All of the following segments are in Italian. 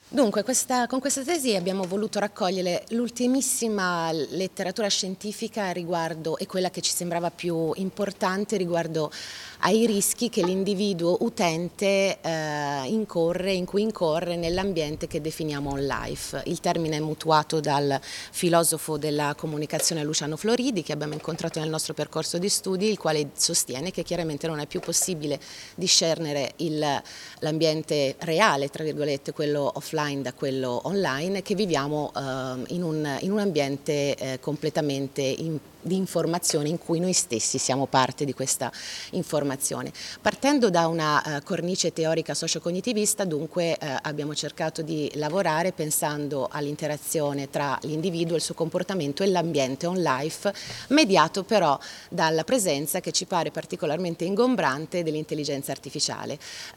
Dunque, con questa tesi abbiamo voluto raccogliere l'ultimissima letteratura scientifica riguardo, e quella che ci sembrava più importante riguardo ai rischi che l'individuo utente in cui incorre nell'ambiente che definiamo on-life. Il termine è mutuato dal filosofo della comunicazione Luciano Floridi, che abbiamo incontrato nel nostro percorso di studi, il quale sostiene che chiaramente non è più possibile discernere l'ambiente reale, tra virgolette, quello offline da quello online, che viviamo in un ambiente completamente di informazione in cui noi stessi siamo parte di questa informazione. Partendo da una cornice teorica socio-cognitivista, dunque abbiamo cercato di lavorare pensando all'interazione tra l'individuo, il suo comportamento e l'ambiente on-life, mediato però dalla presenza, che ci pare particolarmente ingombrante, dell'intelligenza artificiale,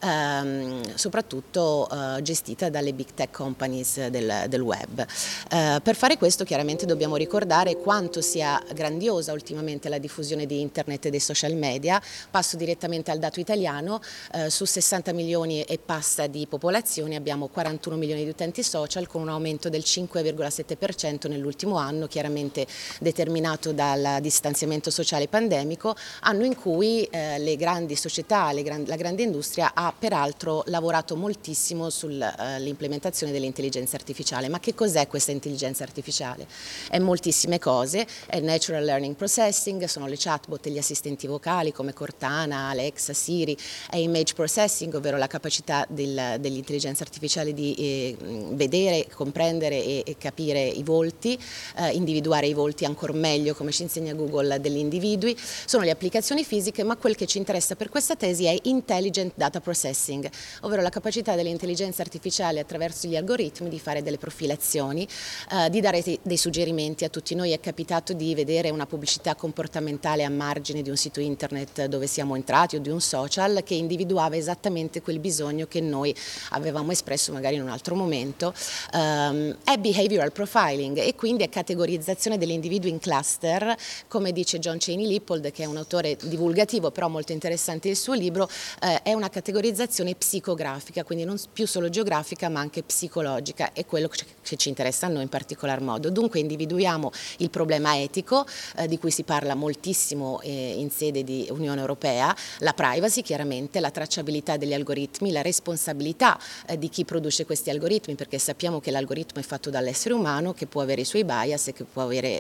soprattutto gestita dalle big tech companies del web. Per fare questo chiaramente dobbiamo ricordare quanto sia grandiosa ultimamente la diffusione di internet e dei social media. Passo direttamente al dato italiano: su 60 milioni e passa di popolazione abbiamo 41 milioni di utenti social, con un aumento del 5,7% nell'ultimo anno, chiaramente determinato dal distanziamento sociale pandemico, anno in cui le grandi società, la grande industria ha peraltro lavorato moltissimo sull'implementazione dell'intelligenza artificiale. Ma che cos'è questa intelligenza artificiale? È moltissime cose: è natural learning processing, sono le chatbot e gli assistenti vocali come Cortana, Alexa, Siri; è image processing, ovvero la capacità dell'intelligenza artificiale di vedere, comprendere e capire i volti, individuare i volti ancora meglio, come ci insegna Google, degli individui. Sono le applicazioni fisiche, ma quel che ci interessa per questa tesi è intelligent data processing, ovvero la capacità dell'intelligenza artificiale attraverso gli algoritmi di fare delle profilazioni, di dare dei suggerimenti. A tutti noi è capitato di vedere una pubblicità comportamentale a margine di un sito internet dove siamo entrati, o di un social, che individuava esattamente quel bisogno che noi avevamo espresso magari in un altro momento. È behavioral profiling, e quindi è categorizzazione degli individui in cluster. Come dice John Cheney Lippold, che è un autore divulgativo però molto interessante il suo libro, è una categorizzazione psicografica, quindi non più solo geografica ma anche psicologica, è quello che ci interessa a noi in particolar modo. Dunque individuiamo il problema etico, di cui si parla moltissimo in sede di Unione Europea, la privacy chiaramente, la tracciabilità degli algoritmi, la responsabilità di chi produce questi algoritmi, perché sappiamo che l'algoritmo è fatto dall'essere umano, che può avere i suoi bias e che può avere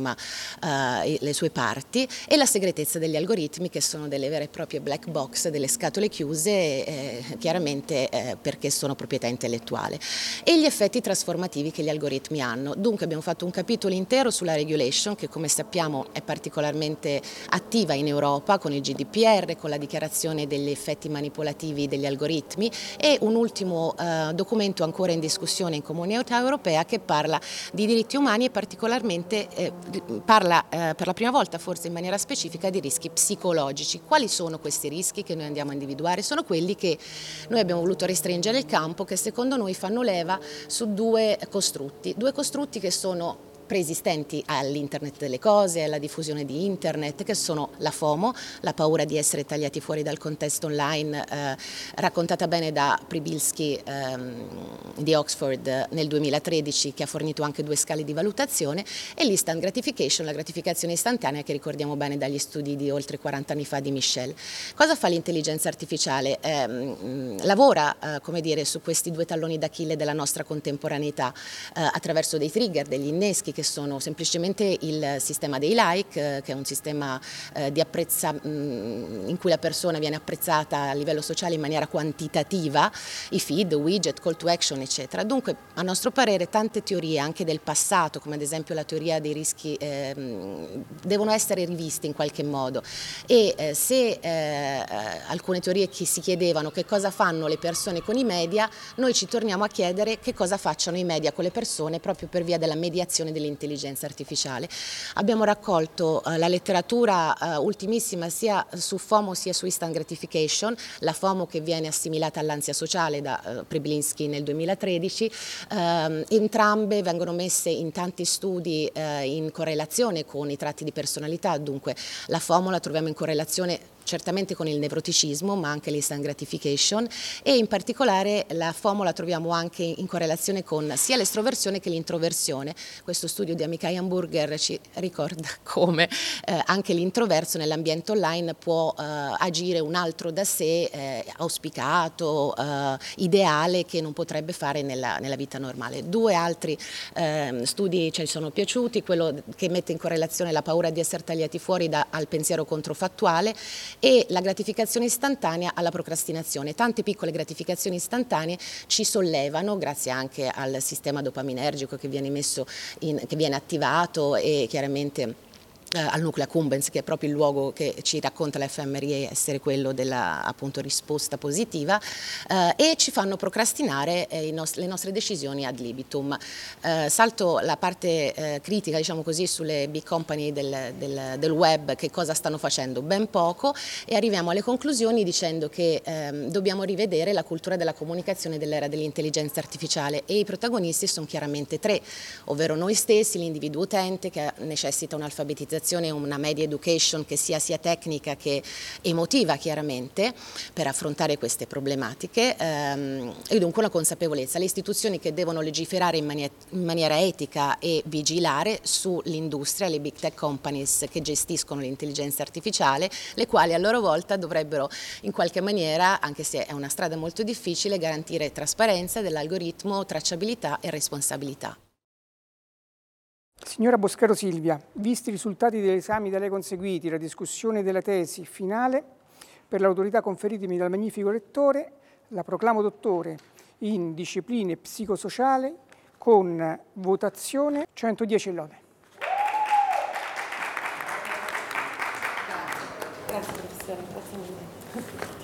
le sue parti, e la segretezza degli algoritmi, che sono delle vere e proprie black box, delle scatole chiuse, chiaramente perché sono proprietà intellettuale, e gli effetti trasformativi che gli algoritmi hanno. Dunque abbiamo fatto un capitolo intero sulla regulation, che come sappiamo è particolarmente attiva in Europa con il GDPR, con la dichiarazione degli effetti manipolativi degli algoritmi, e un ultimo documento ancora in discussione in Comunità Europea che parla di diritti umani, e particolarmente parla per la prima volta forse in maniera specifica di rischi psicologici. Quali sono questi rischi che noi andiamo a individuare? Sono quelli che noi abbiamo voluto restringere il campo, che secondo noi fanno leva su due costrutti che sono preesistenti all'internet delle cose, alla diffusione di internet, che sono la FOMO, la paura di essere tagliati fuori dal contesto online, raccontata bene da Przybylski di Oxford nel 2013, che ha fornito anche 2 scale di valutazione, e l'instant gratification, la gratificazione istantanea, che ricordiamo bene dagli studi di oltre 40 anni fa di Michel. Cosa fa l'intelligenza artificiale? Lavora come dire, su questi 2 talloni d'Achille della nostra contemporaneità, attraverso dei trigger, degli inneschi, che sono semplicemente il sistema dei like, che è un sistema in cui la persona viene apprezzata a livello sociale in maniera quantitativa, i feed, widget, call to action, eccetera. Dunque, a nostro parere, tante teorie anche del passato, come ad esempio la teoria dei rischi, devono essere riviste in qualche modo, e se alcune teorie che si chiedevano che cosa fanno le persone con i media, noi ci torniamo a chiedere che cosa facciano i media con le persone, proprio per via della mediazione dell'intelligenza artificiale. Abbiamo raccolto la letteratura ultimissima sia su FOMO sia su instant gratification, la FOMO che viene assimilata all'ansia sociale da Przybylski nel 2013, entrambe vengono messe in tanti studi in correlazione con i tratti di personalità. Dunque la FOMO la troviamo in correlazione certamente con il nevroticismo, ma anche l'instant gratification, e in particolare la FOMO la troviamo anche in correlazione con sia l'estroversione che l'introversione. Questo studio di Amichai Hamburger ci ricorda come anche l'introverso nell'ambiente online può agire un altro da sé auspicato, ideale, che non potrebbe fare nella vita normale. Due altri studi ci sono piaciuti, quello che mette in correlazione la paura di essere tagliati fuori al pensiero controfattuale e la gratificazione istantanea alla procrastinazione. Tante piccole gratificazioni istantanee ci sollevano, grazie anche al sistema dopaminergico che viene che viene attivato, e chiaramente al nucleo accumbens, che è proprio il luogo che ci racconta la fMRI essere quello della appunto risposta positiva, e ci fanno procrastinare le nostre decisioni ad libitum. Salto la parte critica, diciamo così, sulle big company del web, che cosa stanno facendo? Ben poco, e arriviamo alle conclusioni dicendo che dobbiamo rivedere la cultura della comunicazione dell'era dell'intelligenza artificiale, e i protagonisti sono chiaramente tre, ovvero noi stessi, l'individuo utente che necessita un'alfabetizzazione, una media education che sia tecnica che emotiva, chiaramente, per affrontare queste problematiche, e dunque una consapevolezza. Le istituzioni che devono legiferare in maniera etica e vigilare sull'industria, le big tech companies che gestiscono l'intelligenza artificiale, le quali a loro volta dovrebbero in qualche maniera, anche se è una strada molto difficile, garantire trasparenza dell'algoritmo, tracciabilità e responsabilità. Signora Boscaro Silvia, visti i risultati degli esami da lei conseguiti, la discussione della tesi finale, per l'autorità conferitemi dal magnifico lettore, la proclamo dottore in discipline psicosociali con votazione 110 lode. Grazie professore, grazie mille.